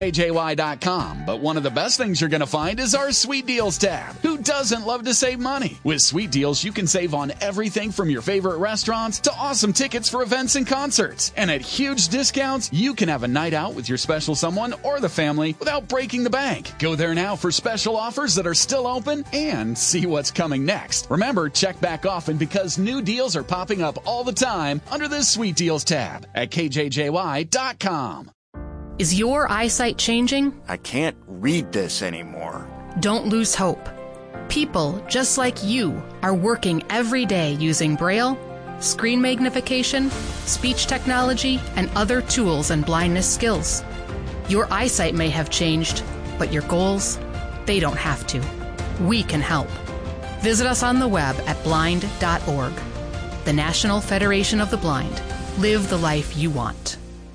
KJY.com, but one of the best things you're going to find is our Sweet Deals tab. Who doesn't love to save money? With Sweet Deals, you can save on everything from your favorite restaurants to awesome tickets for events and concerts. And at huge discounts, you can have a night out with your special someone or the family without breaking the bank. Go there now for special offers that are still open and see what's coming next. Remember, check back often because new deals are popping up all the time under this Sweet Deals tab at KJJY.com. Is your eyesight changing? I can't read this anymore. Don't lose hope. People just like you are working every day using Braille, screen magnification, speech technology, and other tools and blindness skills. Your eyesight may have changed, but your goals, they don't have to. We can help. Visit us on the web at blind.org. The National Federation of the Blind. Live the life you want.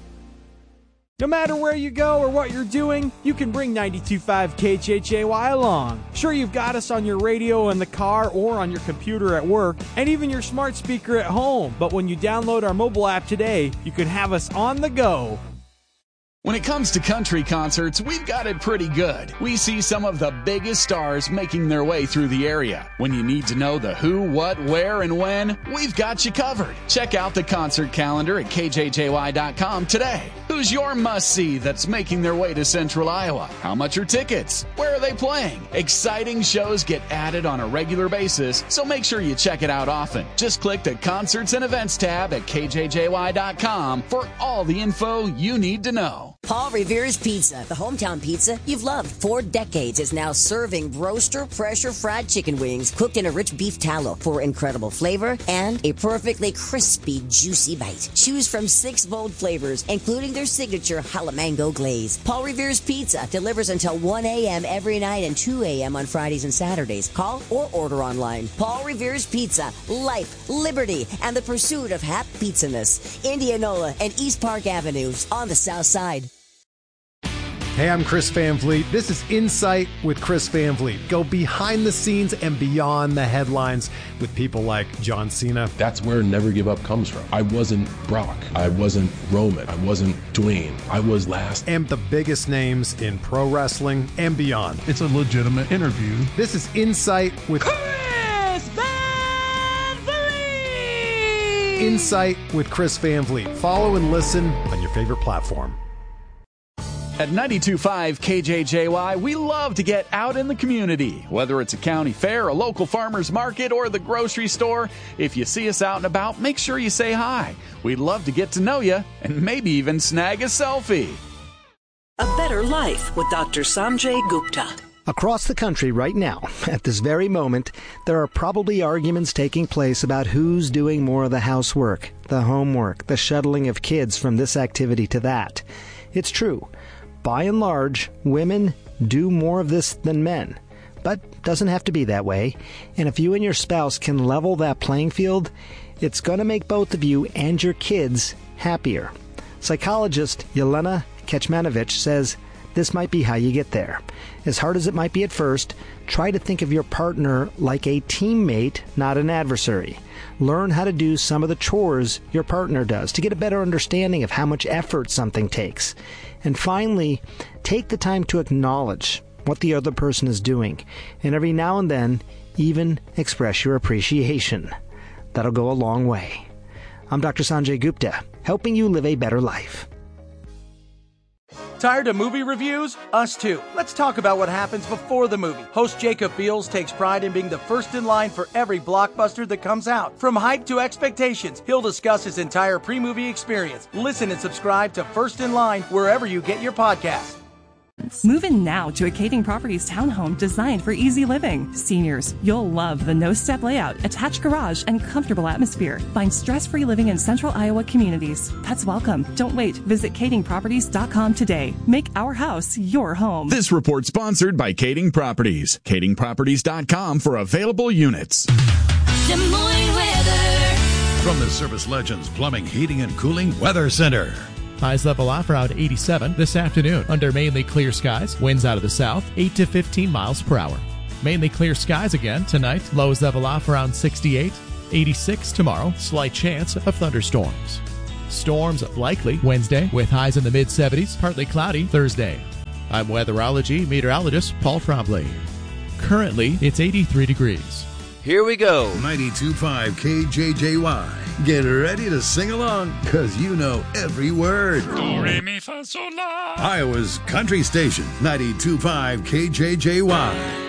No matter where you go or what you're doing, you can bring 92.5 KHHAY along. Sure, you've got us on your radio in the car or on your computer at work, and even your smart speaker at home. But when you download our mobile app today, you can have us on the go. When it comes to country concerts, we've got it pretty good. We see some of the biggest stars making their way through the area. When you need to know the who, what, where, and when, we've got you covered. Check out the concert calendar at KJJY.com today. Who's your must-see that's making their way to Central Iowa? How much are tickets? Where are they playing? Exciting shows get added on a regular basis, so make sure you check it out often. Just click the Concerts and Events tab at KJJY.com for all the info you need to know. Paul Revere's Pizza, the hometown pizza you've loved for decades, is now serving roaster pressure fried chicken wings cooked in a rich beef tallow for incredible flavor and a perfectly crispy, juicy bite. Choose from 6 bold flavors, including their signature jalamango glaze. Paul Revere's Pizza delivers until 1 a.m. every night and 2 a.m. on Fridays and Saturdays. Call or order online. Paul Revere's Pizza, life, liberty, and the pursuit of happy pizzaness. Indianola and East Park Avenues on the south side. Hey, I'm Chris Van Vliet. This is Insight with Chris Van Vliet. Go behind the scenes and beyond the headlines with people like John Cena. That's where Never Give Up comes from. I wasn't Brock. I wasn't Roman. I wasn't Dwayne. I was last. And the biggest names in pro wrestling and beyond. It's a legitimate interview. This is Insight with Chris Van Vliet. Insight with Chris Van Vliet. Follow and listen on your favorite platform. At 92.5 KJJY, we love to get out in the community. Whether it's a county fair, a local farmer's market, or the grocery store, if you see us out and about, make sure you say hi. We'd love to get to know you and maybe even snag a selfie. A Better Life with Dr. Sanjay Gupta. Across the country right now, at this very moment, there are probably arguments taking place about who's doing more of the housework, the homework, the shuttling of kids from this activity to that. It's true. By and large, women do more of this than men. But doesn't have to be that way. And if you and your spouse can level that playing field, it's going to make both of you and your kids happier. Psychologist Yelena Kecmanovic says this might be how you get there. As hard as it might be at first, try to think of your partner like a teammate, not an adversary. Learn how to do some of the chores your partner does to get a better understanding of how much effort something takes. And finally, take the time to acknowledge what the other person is doing. And every now and then, even express your appreciation. That'll go a long way. I'm Dr. Sanjay Gupta, helping you live a better life. Tired of movie reviews? Us too. Let's talk about what happens before the movie. Host Jacob Beals takes pride in being the first in line for every blockbuster that comes out. From hype to expectations, he'll discuss his entire pre-movie experience. Listen and subscribe to First in Line wherever you get your podcasts. Move in now to a Kading Properties townhome designed for easy living. Seniors, you'll love the no-step layout, attached garage, and comfortable atmosphere. Find stress-free living in central Iowa communities. Pets welcome. Don't wait. Visit KadingProperties.com today. Make our house your home. This report sponsored by Kading Properties. KadingProperties.com for available units. Des Moines weather. From the Service Legends Plumbing, Heating, and Cooling Weather Center. Highs level off around 87 this afternoon under mainly clear skies. Winds out of the south, 8 to 15 miles per hour. Mainly clear skies again tonight. Lows level off around 68, 86 tomorrow. Slight chance of thunderstorms. Storms likely Wednesday with highs in the mid-70s. Partly cloudy Thursday. I'm weatherology meteorologist Paul Trombley. Currently, it's 83 degrees. Here we go. 92.5 KJJY. Get ready to sing along, because you know every word. Do, re, mi, fa, sol, la. Iowa's country station, 92.5 KJJY.